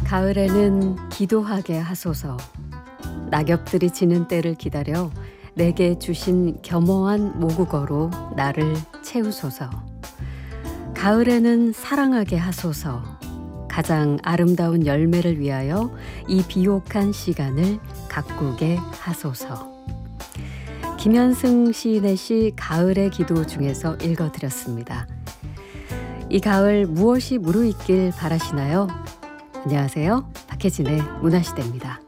가을에는 기도하게 하소서. 낙엽들이 지는 때를 기다려 내게 주신 겸허한 모국어로 나를 채우소서. 가을에는 사랑하게 하소서. 가장 아름다운 열매를 위하여 이 비옥한 시간을 가꾸게 하소서. 김현승 시인의 시 가을의 기도 중에서 읽어드렸습니다. 이 가을 무엇이 무르익길 바라시나요? 안녕하세요. 박혜진의 문화시대입니다.